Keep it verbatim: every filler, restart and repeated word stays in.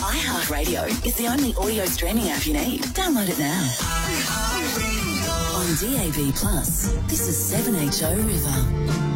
iHeartRadio is the only audio streaming app you need. Download it now. On D A B plus, this is seven H O River.